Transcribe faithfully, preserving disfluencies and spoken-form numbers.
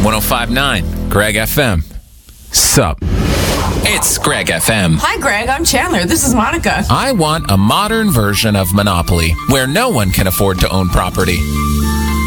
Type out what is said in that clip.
one oh five point nine, Greg F M. Sup? It's Greg F M. Hi, Greg. I'm Chandler. This is Monica. I want a modern version of Monopoly where no one can afford to own property.